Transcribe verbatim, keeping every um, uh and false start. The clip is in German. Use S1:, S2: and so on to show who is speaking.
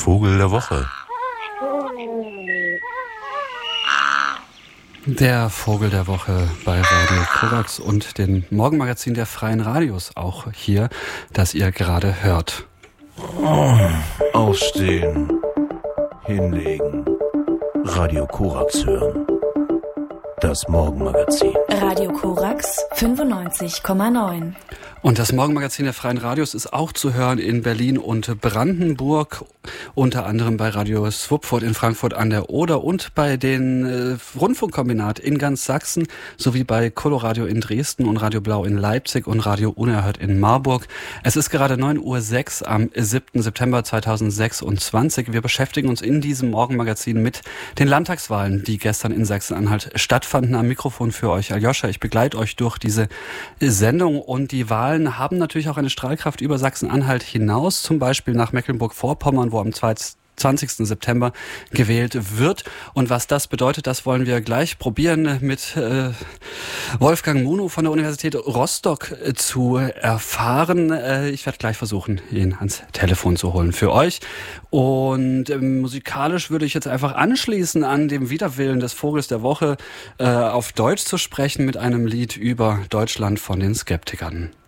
S1: Vogel der Woche.
S2: Der Vogel der Woche bei Radio Korax und dem Morgenmagazin der Freien Radios, auch hier, das ihr gerade hört.
S1: Oh, aufstehen, hinlegen, Radio Korax hören. Das Morgenmagazin.
S3: Radio Korax fünfundneunzig Komma neun.
S2: Und das Morgenmagazin der Freien Radios ist auch zu hören in Berlin und Brandenburg, unter anderem bei Radio Swupfurt in Frankfurt an der Oder und bei den äh, Rundfunkkombinat in ganz Sachsen sowie bei Coloradio in Dresden und Radio Blau in Leipzig und Radio Unerhört in Marburg. Es ist gerade neun Uhr sechs am siebten September zweitausendsechsundzwanzig. Wir beschäftigen uns in diesem Morgenmagazin mit den Landtagswahlen, die gestern in Sachsen-Anhalt stattfanden. Am Mikrofon für euch Aljoscha. Ich begleite euch durch diese Sendung und die Wahlen haben natürlich auch eine Strahlkraft über Sachsen-Anhalt hinaus, zum Beispiel nach Mecklenburg-Vorpommern, wo am zwanzigsten September gewählt wird. Und was das bedeutet, das wollen wir gleich probieren mit äh, Wolfgang Munow von der Universität Rostock äh, zu erfahren. Äh, ich werde gleich versuchen, ihn ans Telefon zu holen für euch. Und äh, musikalisch würde ich jetzt einfach anschließen an dem Widerwillen des Vogels der Woche, äh, auf Deutsch zu sprechen mit einem Lied über Deutschland von den Skeptikern.